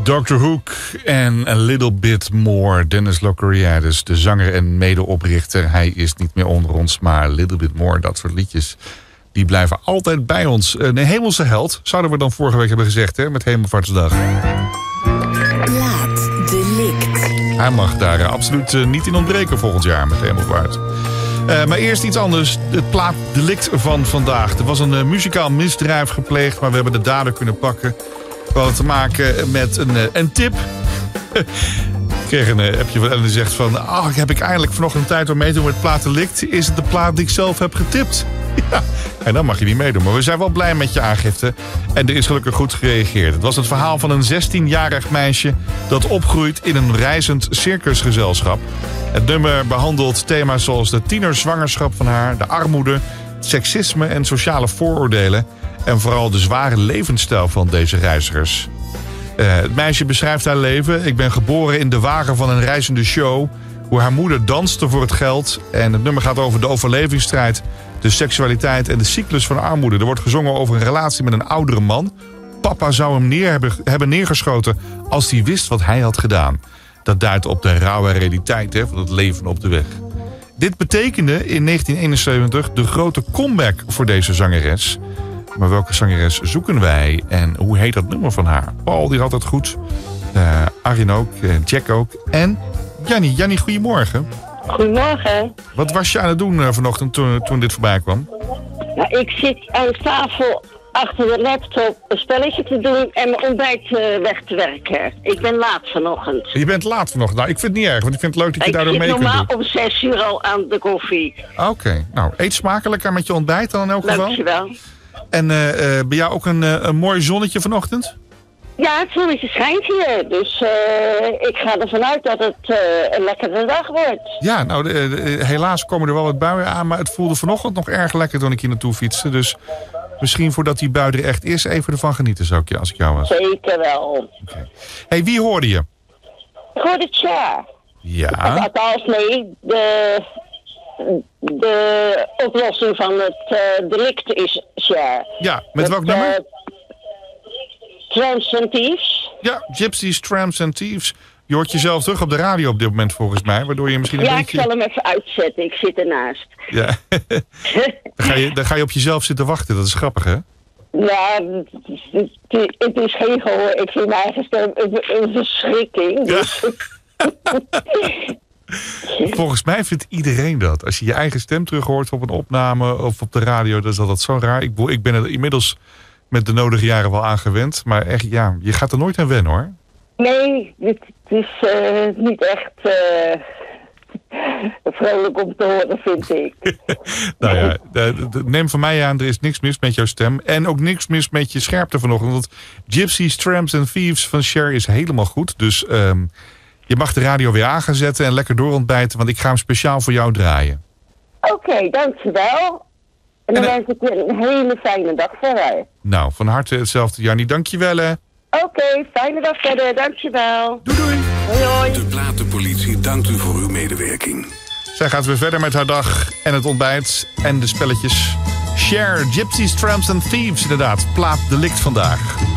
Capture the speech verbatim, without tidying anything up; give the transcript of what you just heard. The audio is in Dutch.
doctor Hook en A Little Bit More. Dennis Locariadis, de zanger en medeoprichter. Hij is niet meer onder ons, maar A Little Bit More, dat soort liedjes, die blijven altijd bij ons. Een hemelse held, zouden we dan vorige week hebben gezegd, hè, met Hemelvaartsdag. Plaat Delict. Hij mag daar uh, absoluut uh, niet in ontbreken volgend jaar met Hemelvaart. Uh, maar eerst iets anders. Het plaat Delict van vandaag. Er was een uh, muzikaal misdrijf gepleegd, maar we hebben de dader kunnen pakken. We hadden te maken met een, uh, een tip. Ik kreeg een uh, appje van Ellen die zegt van... Oh, heb ik eindelijk vanochtend tijd om mee te doen met het plaat Delict? Is het de plaat die ik zelf heb getipt? Ja, en dan mag je niet meedoen. Maar we zijn wel blij met je aangifte. En er is gelukkig goed gereageerd. Het was het verhaal van een zestienjarig meisje dat opgroeit in een reizend circusgezelschap. Het nummer behandelt thema's zoals de tienerzwangerschap van haar, de armoede, seksisme en sociale vooroordelen. En vooral de zware levensstijl van deze reizigers. Uh, het meisje beschrijft haar leven. Ik ben geboren in de wagen van een reizende show. Hoe haar moeder danste voor het geld. En het nummer gaat over de overlevingsstrijd, de seksualiteit en de cyclus van armoede. Er wordt gezongen over een relatie met een oudere man. Papa zou hem neer hebben, hebben neergeschoten als hij wist wat hij had gedaan. Dat duidt op de rauwe realiteit, hè, van het leven op de weg. Dit betekende in negentien eenenzeventig de grote comeback voor deze zangeres. Maar welke zangeres zoeken wij en hoe heet dat nummer van haar? Paul, die had het goed. Uh, Arjen ook, uh, Jack ook. En Jannie. Jannie, goedemorgen. Goedemorgen. Wat was je aan het doen uh, vanochtend toen, toen dit voorbij kwam? Nou, ik zit aan de tafel achter de laptop een spelletje te doen en mijn ontbijt uh, weg te werken. Ik ben laat vanochtend. Je bent laat vanochtend. Nou, ik vind het niet erg, want ik vind het leuk dat je ik daardoor mee kunt doen. Ik zit normaal om zes uur al aan de koffie. Oké, okay. Nou, eet smakelijker met je ontbijt dan in elk geval. Dankjewel. En uh, uh, bij jou ook een, uh, een mooi zonnetje vanochtend? Ja, het zonnetje schijnt hier. Dus uh, ik ga ervan uit dat het uh, een lekkere dag wordt. Ja, nou, de, de, helaas komen er wel wat buien aan. Maar het voelde vanochtend nog erg lekker toen ik hier naartoe fietste. Dus misschien voordat die bui er echt is, even ervan genieten zou ik, als ik jou was. Zeker wel. Okay. Hey, wie hoorde je? Ik hoorde Cher. Ja. Althans, nee, de... De oplossing van het uh, delict is Cher. Ja, met het, welk nummer? Uh, Tramps and Thieves. Ja, Gypsies, Tramps and Thieves. Je hoort jezelf terug op de radio op dit moment volgens mij, waardoor je misschien een ja, beetje... Ja, ik zal hem even uitzetten. Ik zit ernaast. Ja, dan, ga je, dan ga je op jezelf zitten wachten. Dat is grappig, hè? Ja, het, het, het is geen gehoor. Ik vind mijn eigen stem een, een verschrikking. Ja. Dus... Volgens mij vindt iedereen dat. Als je je eigen stem terug hoort op een opname of op de radio, dan is dat zo raar. Ik, ik ben er inmiddels met de nodige jaren wel aan gewend. Maar echt, ja, je gaat er nooit aan wennen, hoor. Nee, het, het is uh, niet echt uh, vrolijk om te horen, vind ik. Nou ja, de, de, neem van mij aan, er is niks mis met jouw stem. En ook niks mis met je scherpte vanochtend. Want Gypsies, Tramps and Thieves van Cher is helemaal goed. Dus... Um, je mag de radio weer aan gaan zetten en lekker doorontbijten, want ik ga hem speciaal voor jou draaien. Oké, okay, dankjewel. En dan wens ik je een hele fijne dag verder. Nou, van harte hetzelfde, Jannie. Dankjewel, hè. Oké, okay, fijne dag verder. Dankjewel. Doei, doei. Hoi, hoi. De Platenpolitie dankt u voor uw medewerking. Zij gaat weer verder met haar dag en het ontbijt en de spelletjes. Cher, Gypsies, Tramps and Thieves, inderdaad. Plaat Delict vandaag.